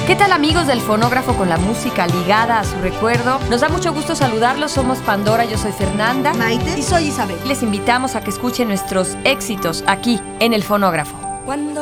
¿Qué tal, amigos del Fonógrafo, con la música ligada a su recuerdo? Nos da mucho gusto saludarlos, somos Pandora, yo soy Fernanda, Maite y soy Isabel. Les invitamos a que escuchen nuestros éxitos aquí en el Fonógrafo. Cuando